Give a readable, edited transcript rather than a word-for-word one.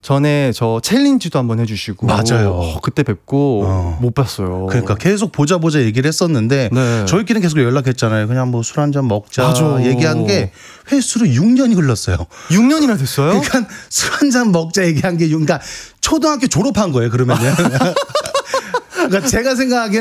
전에 저 챌린지도 한번 해주시고 맞아요. 그때 뵙고 못 봤어요. 그러니까 계속 보자 얘기를 했었는데 네. 저희끼리는 계속 연락했잖아요. 그냥 뭐 술 한잔 먹자 맞아. 얘기한 게 횟수로 6년이 흘렀어요. 6년이나 됐어요? 그러니까 술 한잔 먹자 얘기한 게 그러니까 초등학교 졸업한 거예요. 그러면은. 그러니까 제가 생각하기에는